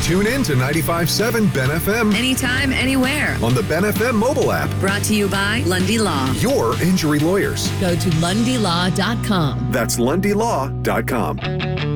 Tune in to 95.7 Ben FM Anytime, anywhere. on the Ben FM mobile app. Brought to you by Lundy Law. Your injury lawyers. Go to lundylaw.com. That's lundylaw.com.